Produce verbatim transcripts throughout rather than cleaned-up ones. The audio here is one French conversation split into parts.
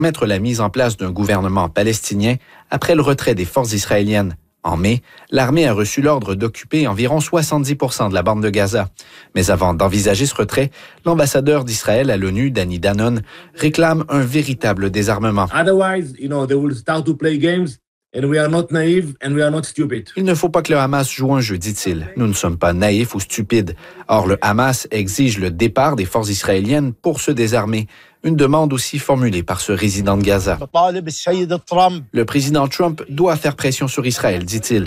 mettre la mise en place d'un gouvernement palestinien après le retrait des forces israéliennes. En mai, l'armée a reçu l'ordre d'occuper environ soixante-dix pour cent de la bande de Gaza. Mais avant d'envisager ce retrait, l'ambassadeur d'Israël à l'ONU, Danny Danon, réclame un véritable désarmement. Otherwise, you know, they will start to play games. And we are not naive and we are not stupid. Il ne faut pas que le Hamas joue un jeu, dit-il. Nous ne sommes pas naïfs ou stupides. Or, le Hamas exige le départ des forces israéliennes pour se désarmer. Une demande aussi formulée par ce résident de Gaza. Le président Trump doit faire pression sur Israël, dit-il.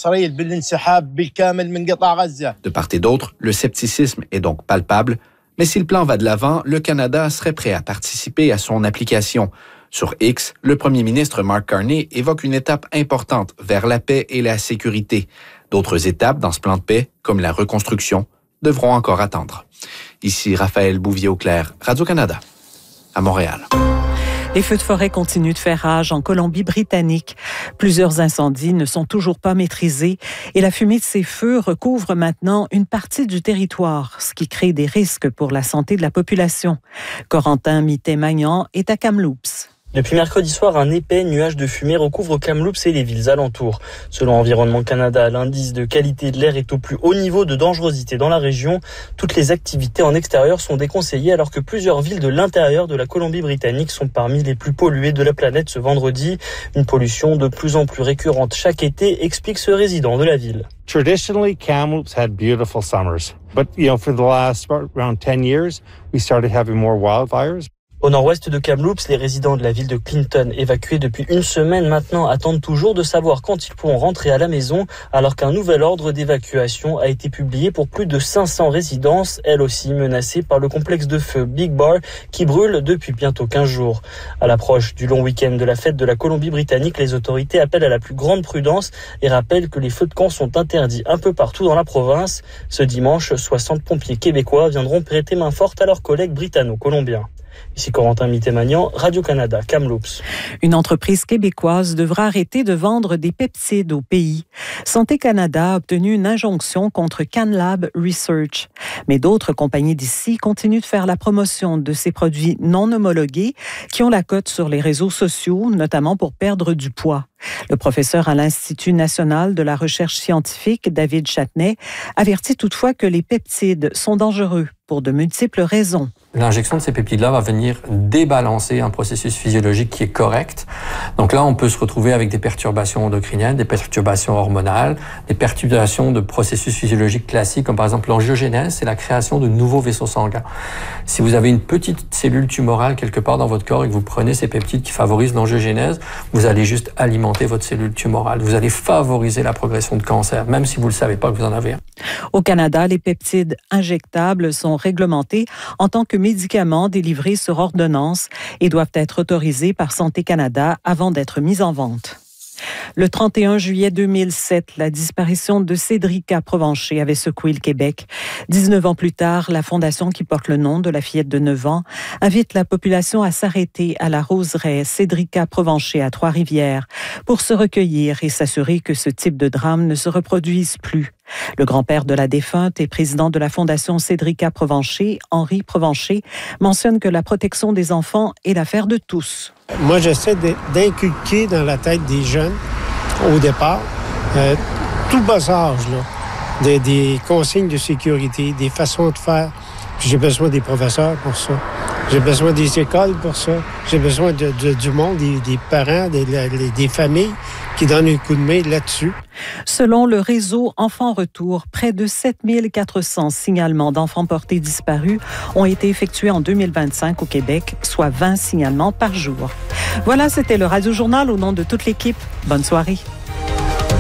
De part et d'autre, le scepticisme est donc palpable. Mais si le plan va de l'avant, le Canada serait prêt à participer à son application. Sur X, le premier ministre Mark Carney évoque une étape importante vers la paix et la sécurité. D'autres étapes dans ce plan de paix, comme la reconstruction, devront encore attendre. Ici Raphaël Bouvier-Auclair, Radio-Canada, à Montréal. Les feux de forêt continuent de faire rage en Colombie-Britannique. Plusieurs incendies ne sont toujours pas maîtrisés et la fumée de ces feux recouvre maintenant une partie du territoire, ce qui crée des risques pour la santé de la population. Corentin Mité-Magnan est à Kamloops. Depuis mercredi soir, un épais nuage de fumée recouvre Kamloops et les villes alentours. Selon Environnement Canada, l'indice de qualité de l'air est au plus haut niveau de dangerosité dans la région. Toutes les activités en extérieur sont déconseillées alors que plusieurs villes de l'intérieur de la Colombie-Britannique sont parmi les plus polluées de la planète ce vendredi. Une pollution de plus en plus récurrente chaque été, explique ce résident de la ville. Traditionally, Kamloops had beautiful summers. But, you know, for the last around ten years, we started having more wildfires. Au nord-ouest de Kamloops, les résidents de la ville de Clinton, évacués depuis une semaine maintenant, attendent toujours de savoir quand ils pourront rentrer à la maison, alors qu'un nouvel ordre d'évacuation a été publié pour plus de cinq cents résidences, elles aussi menacées par le complexe de feu Big Bar, qui brûle depuis bientôt quinze jours. À l'approche du long week-end de la fête de la Colombie-Britannique, les autorités appellent à la plus grande prudence et rappellent que les feux de camp sont interdits un peu partout dans la province. Ce dimanche, soixante pompiers québécois viendront prêter main forte à leurs collègues britanno-colombiens. Ici Corentin Mité-Magnan, Radio-Canada, Kamloops. Une entreprise québécoise devra arrêter de vendre des peptides au pays. Santé Canada a obtenu une injonction contre CanLab Research. Mais d'autres compagnies d'ici continuent de faire la promotion de ces produits non homologués qui ont la cote sur les réseaux sociaux, notamment pour perdre du poids. Le professeur à l'Institut national de la recherche scientifique, David Châtenay, avertit toutefois que les peptides sont dangereux pour de multiples raisons. L'injection de ces peptides-là va venir débalancer un processus physiologique qui est correct. Donc là, on peut se retrouver avec des perturbations endocriniennes, des perturbations hormonales, des perturbations de processus physiologiques classiques, comme par exemple l'angiogénèse, c'est la création de nouveaux vaisseaux sanguins. Si vous avez une petite cellule tumorale quelque part dans votre corps et que vous prenez ces peptides qui favorisent l'angiogénèse, vous allez juste alimenter votre cellule tumorale. Vous allez favoriser la progression de cancer, même si vous ne le savez pas que vous en avez un. Au Canada, les peptides injectables sont réglementés en tant que médicaments délivrés sur ordonnance et doivent être autorisés par Santé Canada avant d'être mis en vente. Le trente et un juillet deux mille sept, la disparition de Cédrica Provencher avait secoué le Québec. dix-neuf ans plus tard, la fondation qui porte le nom de la fillette de neuf ans invite la population à s'arrêter à la roseraie Cédrica Provencher à Trois-Rivières pour se recueillir et s'assurer que ce type de drame ne se reproduise plus. Le grand-père de la défunte et président de la Fondation Cédrica Provencher, Henri Provencher, mentionne que la protection des enfants est l'affaire de tous. Moi, j'essaie d'inculquer dans la tête des jeunes, au départ, euh, tout bas âge, là, des, des consignes de sécurité, des façons de faire. Puis j'ai besoin des professeurs pour ça. J'ai besoin des écoles pour ça. J'ai besoin de, de, du monde, des, des parents, des, des familles qui donnent un coup de main là-dessus. Selon le réseau Enfants Retour, près de sept mille quatre cents signalements d'enfants portés disparus ont été effectués en deux mille vingt-cinq au Québec, soit vingt signalements par jour. Voilà, c'était le Radio-Journal au nom de toute l'équipe. Bonne soirée.